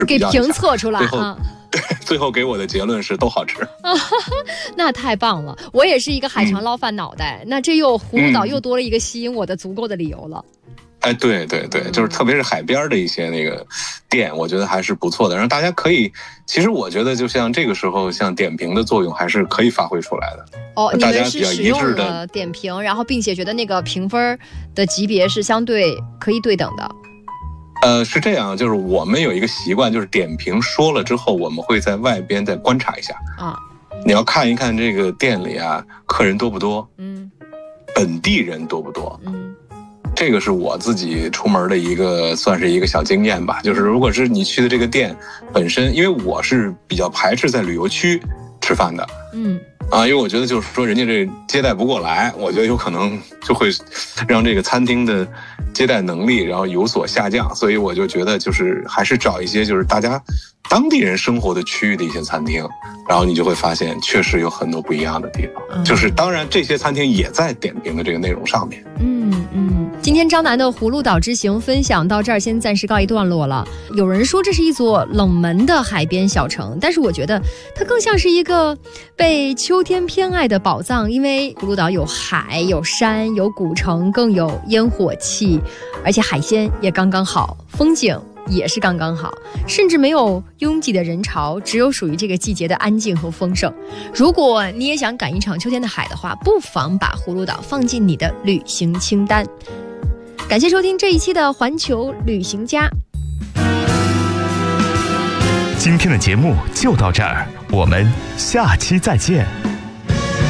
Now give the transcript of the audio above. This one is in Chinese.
给评测出来啊。 最后给我的结论是都好吃。 那太棒了，我也是一个海肠捞饭脑袋，那这又葫芦岛又多了一个吸引我的足够的理由了。 哎，对对对，就是特别是海边的一些那个店，我觉得还是不错的。然后大家可以，其实我觉得就像这个时候，像点评的作用还是可以发挥出来的。 哦，你们是使用了点评，然后并且觉得那个评分的级别是相对可以对等的。 是这样，就是我们有一个习惯，就是点评说了之后，我们会在外边再观察一下啊。你要看一看这个店里啊，客人多不多，本地人多不多，这个是我自己出门的一个算是一个小经验吧。就是如果是你去的这个店本身，因为我是比较排斥在旅游区吃饭的，因为我觉得就是说人家这接待不过来，我觉得有可能就会让这个餐厅的接待能力然后有所下降，所以我就觉得就是还是找一些就是大家当地人生活的区域的一些餐厅，然后你就会发现确实有很多不一样的地方。就是当然这些餐厅也在点评的这个内容上面。 今天张楠的葫芦岛之行分享到这儿，先暂时告一段落了。有人说这是一座冷门的海边小城，但是我觉得它更像是一个被秋天偏爱的宝藏，因为葫芦岛有海、有山、有古城，更有烟火气，而且海鲜也刚刚好，风景也是刚刚好，甚至没有拥挤的人潮，只有属于这个季节的安静和丰盛。如果你也想赶一场秋天的海的话，不妨把葫芦岛放进你的旅行清单。感谢收听这一期的环球旅行家。 今天的节目就到这儿，我们下期再见。